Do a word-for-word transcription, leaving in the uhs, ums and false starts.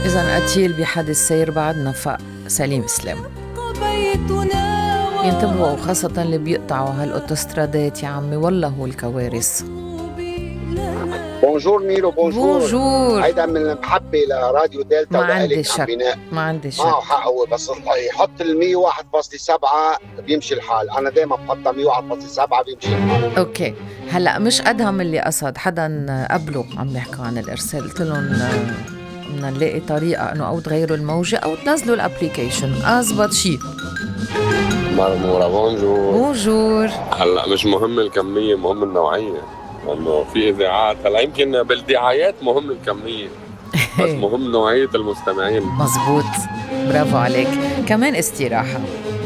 إذن قتيل بحادث سير بعد نفق سليم سلام. ينتبهوا خاصة اللي بيقطعوا هالأوتوسترادات يا عمي، والله هو الكوارث. بونجور ميرو. بونجور. بونجور. هيدا من محبة لراديو دلتا. ما عندي شك شك ما عندي شك. معه حق هو، بس يحط ال مية وواحد فاصلة سبعة بيمشي الحال. أنا دايما بحطها مية وواحد فاصلة سبعة بيمشي الحال. أوكي هلأ مش أدهم اللي قصد حدا قبله عم يحكوا عن الإرسال، قلت لهم بدنا نلاقي طريقة إنه أو تغيروا الموجة أو تنزلوا الابليكيشن أزبط شي. مرمورة. بونجور. بونجور. هلا مش مهم الكمية، مهم النوعية، لأنه في إذاعات هلا يمكن بالدعايات مهم الكمية بس مهم نوعية المستمعين. مزبوط، برافو عليك. كمان استراحة.